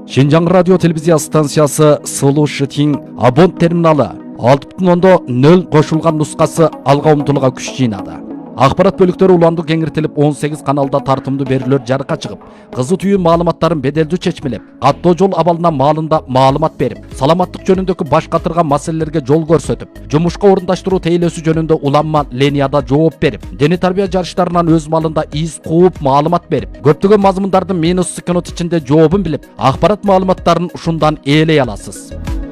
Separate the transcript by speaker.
Speaker 1: Шинжаң радио телевизия станциясы Сылу Шытин абон терминалы 6.0 қошылған нұсқасы алға ұмтылуға күш жинады. Ақпарат бөліктері уланды кеңіртіліп 18 каналда тартымды берілер жарыққа шығып, қызы түйін маалыматтарын беделді чечмелеп, аттоо жол абалына малында маалымат беріп, саламаттық жөнүндөгү баш катырган маселелерге жол көрсөтүп, жумушка орундаштыруу тейлөөсү жөнүндө уланма линияда жооп берип, дене тарбия жарыштарынан өз малында из кууп маалымат берип, көптөгөн мазмундардын минус секунд ичинде жообун билип, акпарат маалыматтарын ушундан ээлей аласыз.